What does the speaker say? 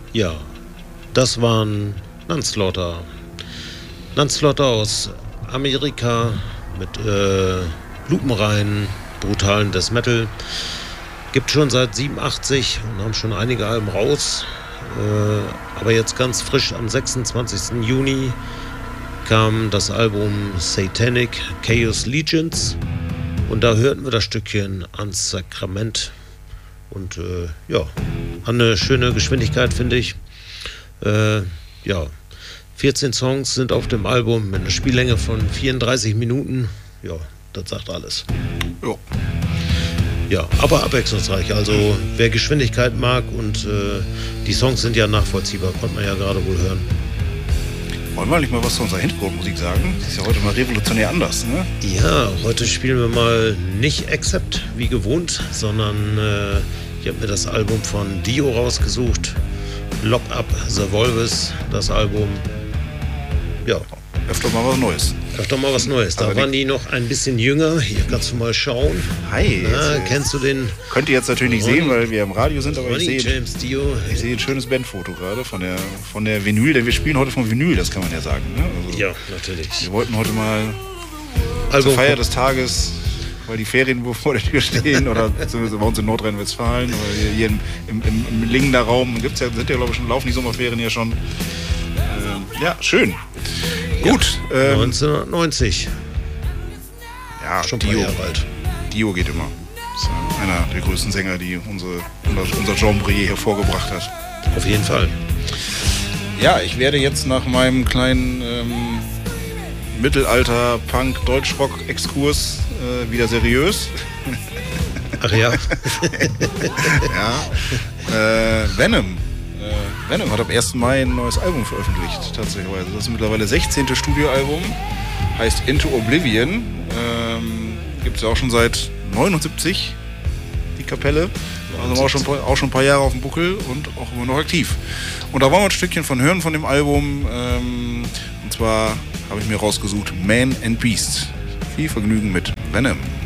Ja, das waren Manslaughter. Manslaughter aus Amerika mit lupenreinen, brutalen Death Metal. Gibt schon seit 87 und haben schon einige Alben raus. Aber jetzt ganz frisch am 26. Juni kam das Album Satanic Chaos Legions. Und da hörten wir das Stückchen Ans Sakrament. Und ja, hat eine schöne Geschwindigkeit, finde ich. Ja, 14 Songs sind auf dem Album mit einer Spiellänge von 34 Minuten. Ja, das sagt alles. Ja. Ja, aber abwechslungsreich. Also wer Geschwindigkeit mag und die Songs sind ja nachvollziehbar, konnte man ja gerade wohl hören. Wollen wir nicht mal was zu unserer Hintergrundmusik sagen? Das ist ja heute mal revolutionär anders, ne? Ja, heute spielen wir mal nicht Accept wie gewohnt, sondern ich habe mir das Album von Dio rausgesucht. Lock Up the Volvis, das Album. Ja. Öfter mal was Neues. Öfter mal was Neues. Da waren die noch ein bisschen jünger. Hier kannst du mal schauen. Hi. Na, kennst du den? Könnt ihr jetzt natürlich nicht sehen, weil wir im Radio sind, aber ich sehe ein schönes Bandfoto gerade von der Vinyl, denn wir spielen heute vom Vinyl, das kann man ja sagen. Ne? Also ja, natürlich. Wir wollten heute mal zur Feier des Tages, weil die Ferien vor der Tür stehen, oder beziehungsweise bei uns in Nordrhein-Westfalen, oder hier im Lingner Raum sind ja, glaube ich, schon, laufen die Sommerferien ja schon. Ja, schön. Gut. 1990. Ja, schon ein paar Jahre alt. Dio geht immer. Das ist einer der größten Sänger, die unser Genre je hervorgebracht hat. Auf jeden Fall. Ja, ich werde jetzt nach meinem kleinen Mittelalter-Punk-Deutschrock-Exkurs wieder seriös. Ach ja. Ja. Venom. Venom hat am 1. Mai ein neues Album veröffentlicht, tatsächlich. Das ist mittlerweile das 16. Studioalbum, heißt Into Oblivion. Gibt es ja auch schon seit 79, die Kapelle. Also auch schon ein paar Jahre auf dem Buckel und auch immer noch aktiv. Und da wollen wir ein Stückchen von hören von dem Album. Und zwar habe ich mir rausgesucht Man and Beast. Viel Vergnügen mit Venom.